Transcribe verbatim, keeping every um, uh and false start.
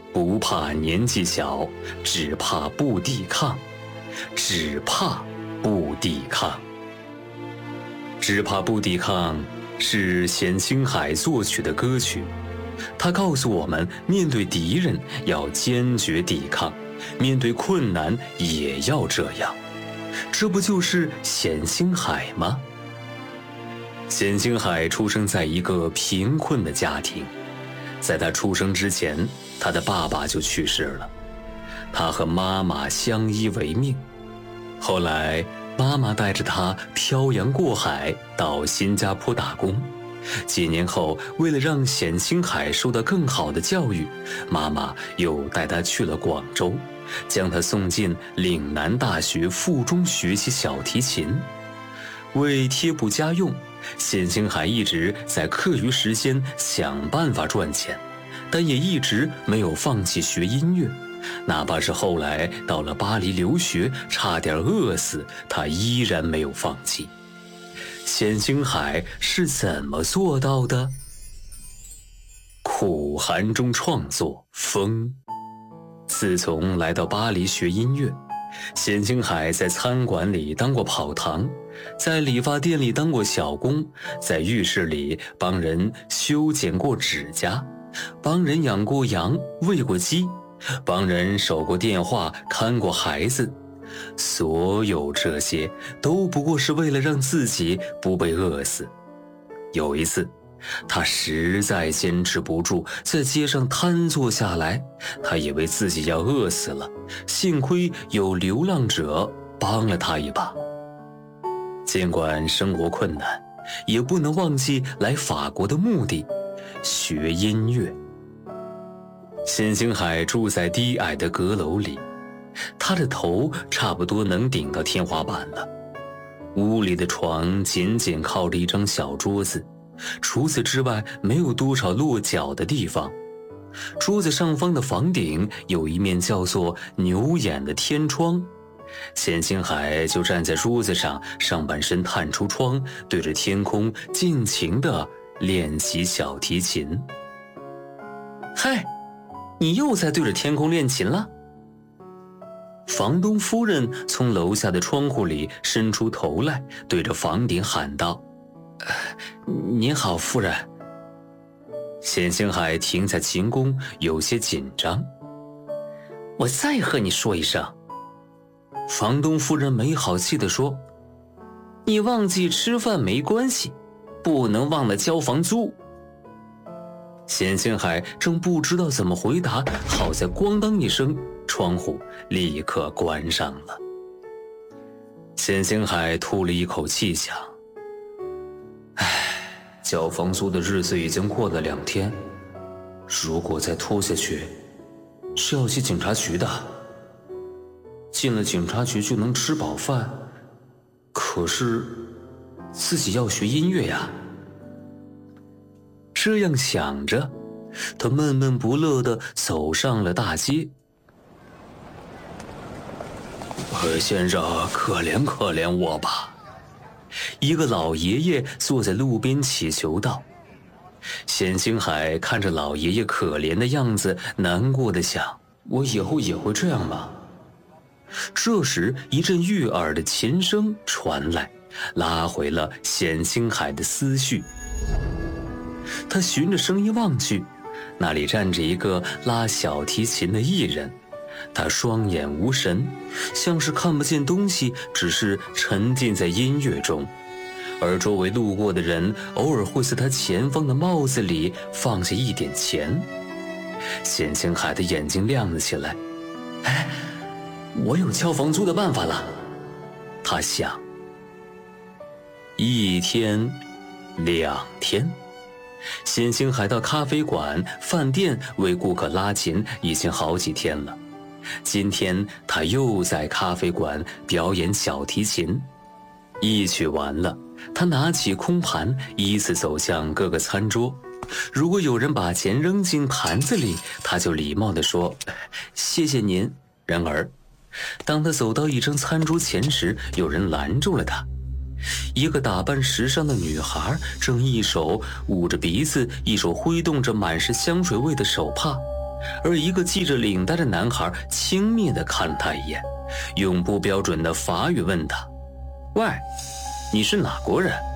不怕年纪小，只怕不抵抗，只怕不抵抗。只怕不抵抗是冼星海作曲的歌曲，他告诉我们，面对敌人要坚决抵抗，面对困难也要这样。这不就是冼星海吗？冼星海出生在一个贫困的家庭，在他出生之前，他的爸爸就去世了，他和妈妈相依为命。后来妈妈带着他漂洋过海到新加坡打工，几年后，为了让冼星海受到更好的教育，妈妈又带他去了广州，将他送进岭南大学附中学习小提琴。为贴补家用，冼星海一直在课余时间想办法赚钱，但也一直没有放弃学音乐。哪怕是后来到了巴黎留学，差点饿死，他依然没有放弃。冼星海是怎么做到的？苦寒中创作风。自从来到巴黎学音乐，冼星海在餐馆里当过跑堂，在理发店里当过小工，在浴室里帮人修剪过指甲，帮人养过羊，喂过鸡，帮人守过电话，看过孩子。所有这些都不过是为了让自己不被饿死。有一次，他实在坚持不住，在街上瘫坐下来，他以为自己要饿死了，幸亏有流浪者帮了他一把。尽管生活困难，也不能忘记来法国的目的——学音乐。冼星海住在低矮的阁楼里，他的头差不多能顶到天花板了。屋里的床紧紧靠着一张小桌子，除此之外没有多少落脚的地方。桌子上方的房顶有一面叫做牛眼的天窗，冼星海就站在桌子上，上半身探出窗，对着天空尽情地练习小提琴。嗨，你又在对着天空练琴了？房东夫人从楼下的窗户里伸出头来，对着房顶喊道：“呃、您好，夫人。”冼星海停在琴弓，有些紧张。我再和你说一声。房东夫人没好气地说：“你忘记吃饭没关系，不能忘了交房租。”冼星海正不知道怎么回答，好在咣当一声，窗户立刻关上了。冼星海吐了一口气，想：唉，交房租的日子已经过了两天，如果再拖下去，是要去警察局的。进了警察局就能吃饱饭，可是自己要学音乐呀。这样想着，他闷闷不乐地走上了大街。先生，可怜可怜我吧！一个老爷爷坐在路边祈求道。冼星海看着老爷爷可怜的样子，难过地想：我以后也会这样吗？这时，一阵悦耳的琴声传来，拉回了冼星海的思绪。他循着声音望去，那里站着一个拉小提琴的艺人。他双眼无神，像是看不见东西，只是沉浸在音乐中。而周围路过的人偶尔会在他前方的帽子里放下一点钱。冼星海的眼睛亮了起来，哎，我有交房租的办法了，他想。一天，两天，冼星海到咖啡馆、饭店为顾客拉琴已经好几天了。今天他又在咖啡馆表演小提琴。一曲完了，他拿起空盘，依次走向各个餐桌。如果有人把钱扔进盘子里，他就礼貌地说：“谢谢您。”然而，当他走到一张餐桌前时，有人拦住了他。一个打扮时尚的女孩正一手捂着鼻子，一手挥动着满是香水味的手帕。 而一个系着领带的男孩轻蔑地看了他一眼，用不标准的法语问他：“喂，你是哪国人？”